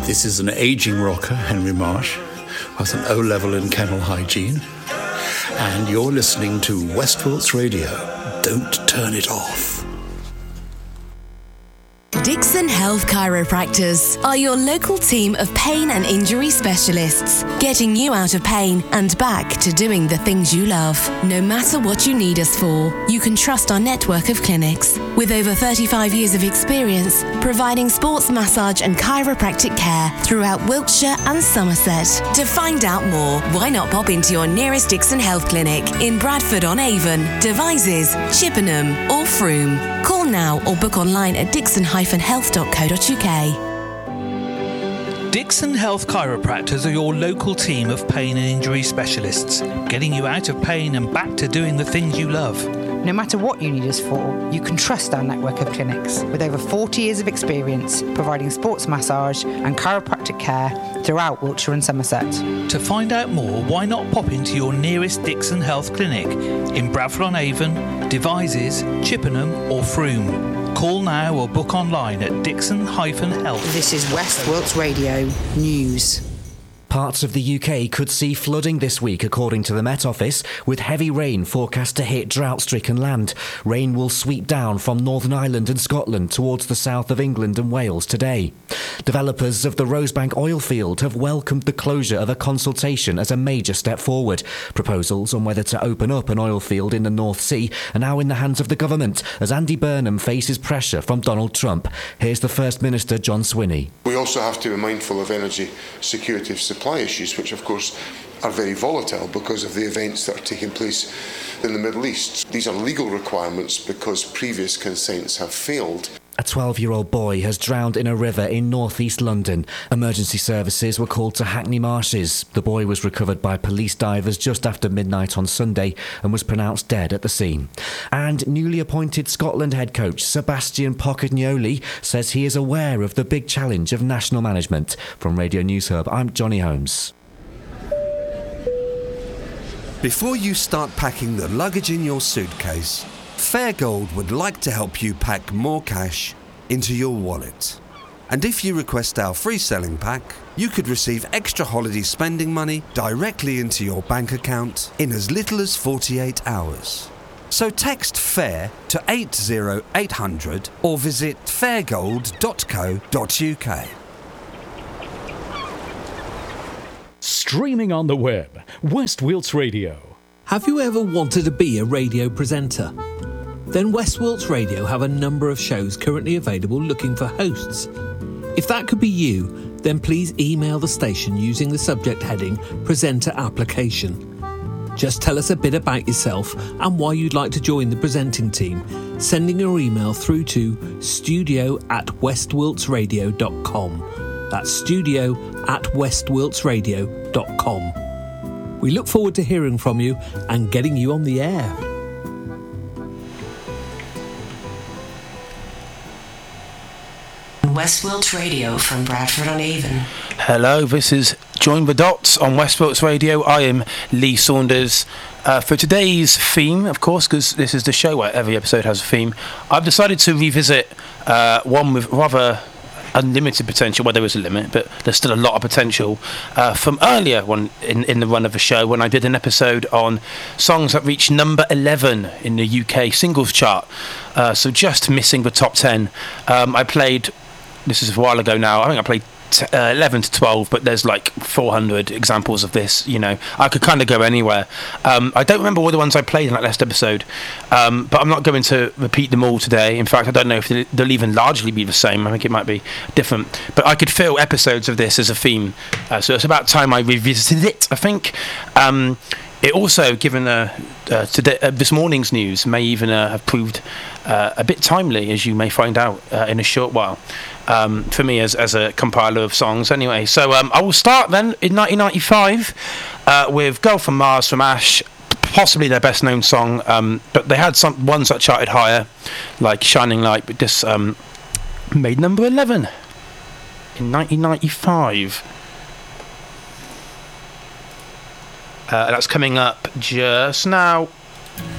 This is an ageing rocker, Henry Marsh, with an O-level in kennel hygiene. And you're listening to West Wilts Radio. Don't turn it off. Dixon Health Chiropractors are your local team of pain and injury specialists, getting you out of pain and back to doing the things you love. No matter what you need us for, you can trust our network of clinics. With over 35 years of experience, providing sports massage and chiropractic care throughout Wiltshire and Somerset. To find out more, why not pop into your nearest Dixon Health Clinic in Bradford-on-Avon, Devizes, Chippenham or Frome. Call now or book online at dixonhealth.co.uk. Dixon Health Chiropractors are your local team of pain and injury specialists, getting you out of pain and back to doing the things you love. No matter what you need us for, you can trust our network of clinics with over 40 years of experience providing sports massage and chiropractic care throughout Wiltshire and Somerset. To find out more, why not pop into your nearest Dixon Health Clinic in Bradford-on-Avon, Devizes, Chippenham or Frome. Call now or book online at Dixon-Health. This is West Wilts Radio News. Parts of the UK could see flooding this week, according to the Met Office, with heavy rain forecast to hit drought-stricken land. Rain will sweep down from Northern Ireland and Scotland towards the south of England and Wales today. Developers of the Rosebank oil field have welcomed the closure of a consultation as a major step forward. Proposals on whether to open up an oil field in the North Sea are now in the hands of the government as Andy Burnham faces pressure from Donald Trump. Here's the First Minister, John Swinney. We also have to be mindful of energy security of supply issues, which of course are very volatile because of the events that are taking place in the Middle East. These are legal requirements because previous consents have failed. A 12-year-old boy has drowned in a river in north-east London. Emergency services were called to Hackney Marshes. The boy was recovered by police divers just after midnight on Sunday and was pronounced dead at the scene. And newly appointed Scotland head coach Sebastian Pocognoli says he is aware of the big challenge of national management. From Radio News Hub, I'm Johnny Holmes. Before you start packing the luggage in your suitcase, Fairgold would like to help you pack more cash into your wallet. And if you request our free selling pack, you could receive extra holiday spending money directly into your bank account in as little as 48 hours. So text FAIR to 80800 or visit fairgold.co.uk. Streaming on the web, West Wilts Radio. Have you ever wanted to be a radio presenter? Then West Wilts Radio have a number of shows currently available looking for hosts. If that could be you, then please email the station using the subject heading Presenter Application. Just tell us a bit about yourself and why you'd like to join the presenting team, sending your email through to studio@westwiltsradio.com. That's studio@westwiltsradio.com. We look forward to hearing from you and getting you on the air. West Wilts Radio from Bradford-on-Avon. Hello, this is Join the Dots on West Wilts Radio. I am Lee Saunders. For today's theme, of course, because this is the show where every episode has a theme, I've decided to revisit one with rather unlimited potential. Well, there is a limit, but there's still a lot of potential from earlier in the run of the show when I did an episode on songs that reached number 11 in the UK singles chart, so just missing the top 10. I played, this is a while ago now, I think I played 11 to 12, but there's like 400 examples of this. You know, I could kind of go anywhere. I don't remember all the ones I played in that last episode, but I'm not going to repeat them all today. In fact, I don't know if they'll even largely be the same. I think it might be different, but I could fill episodes of this as a theme, so it's about time I revisited it, I think. It also, given today, this morning's news, may even have proved a bit timely, as you may find out in a short while, for me as a compiler of songs. Anyway, so I will start then in 1995 with Girl from Mars from Ash, possibly their best known song, but they had ones that charted higher, like Shining Light, but this made number 11 in 1995. That's coming up just now.